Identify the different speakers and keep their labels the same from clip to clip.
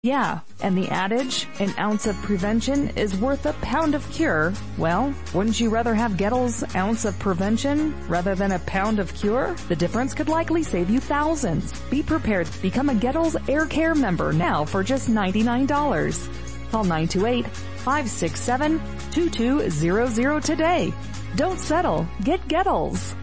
Speaker 1: Yeah, and the adage, an ounce of prevention is worth a pound of cure. Well, wouldn't you rather have Gettle's ounce of prevention rather than a pound of cure? The difference could likely save you thousands. Be prepared. Become a Gettle's Air Care member now for just $99. Call 928-567-2200 today. Don't settle. Get Gettle's.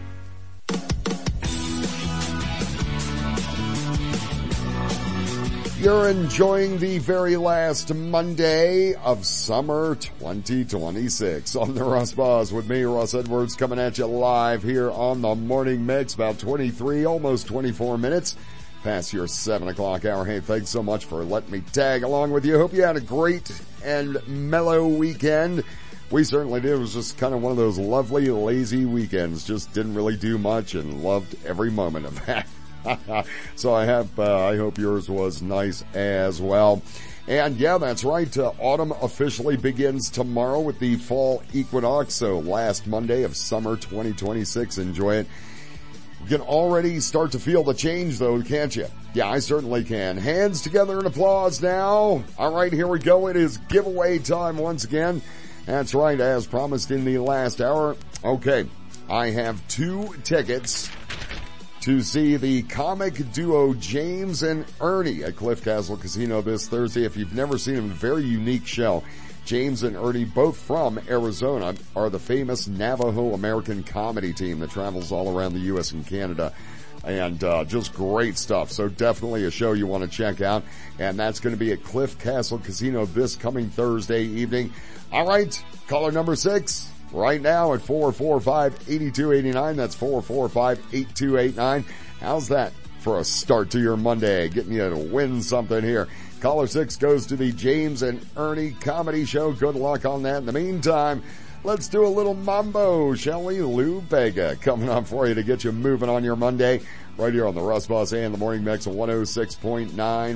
Speaker 2: You're enjoying the very last Monday of summer 2026 on the Russ Buzz with me, Russ Edwards, coming at you live here on the Morning Mix, about 23, almost 24 minutes past your 7 o'clock hour. Hey, thanks so much for letting me tag along with you. Hope you had a great and mellow weekend. We certainly did. It was just kind of one of those lovely, lazy weekends. Just didn't really do much and loved every moment of that. So I hope yours was nice as well. And yeah, that's right. Autumn officially begins tomorrow with the fall equinox. So last Monday of summer 2026. Enjoy it. You can already start to feel the change though, can't you? Yeah, I certainly can. Hands together in applause now. All right, here we go. It is giveaway time once again. That's right, as promised in the last hour. Okay, I have 2 tickets to see the comic duo James and Ernie at Cliff Castle Casino this Thursday. If you've never seen them, a very unique show. James and Ernie, both from Arizona, are the famous Navajo American comedy team that travels all around the U.S. and Canada. And just great stuff. So definitely a show you want to check out. And that's going to be at Cliff Castle Casino this coming Thursday evening. All right, caller number 6. Right now at 445-8289. That's 445-8289. How's that for a start to your Monday? Getting you to win something here. Caller 6 goes to the James and Ernie comedy show. Good luck on that. In the meantime, let's do a little mambo, shall we? Lou Bega coming up for you to get you moving on your Monday. Right here on the Russ Buzz and the Morning Mix of 106.9,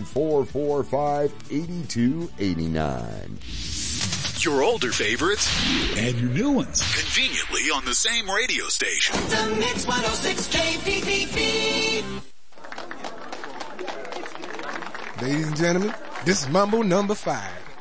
Speaker 2: 445-8289.
Speaker 3: Your older favorites
Speaker 4: and your new ones
Speaker 3: conveniently on the same radio station.
Speaker 5: The Mix 106 KPPP.
Speaker 6: Ladies and gentlemen, this is Mambo number 5.